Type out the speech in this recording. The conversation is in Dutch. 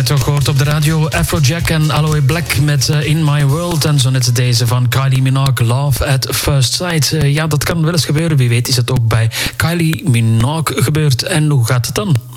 toch gehoord op de radio. Afrojack en Aloe Black met In My World. En zo net deze van Kylie Minogue, Love at First Sight. Ja, dat kan wel eens gebeuren. Wie weet is het ook bij Kylie Minogue gebeurd. En hoe gaat het dan?